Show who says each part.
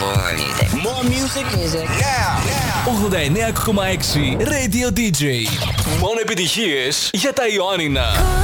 Speaker 1: More music. Yeah.
Speaker 2: 89,6 Radio DJ. Μόνο επιτυχίες για τα Ιωάννινα.